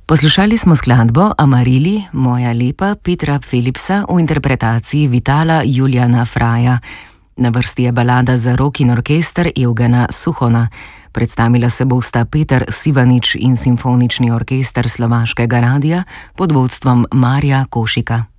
Poslušali smo skladbo Amarili, moja lepa Petra Philipsa v interpretaciji Vitala Julijana Fraja. Na vrsti je balada za rok in orkester Evgena Suhona. Predstavila se bosta Peter Sivanič in Simfonični orkester Slovaškega radia pod vodstvom Marija Košika.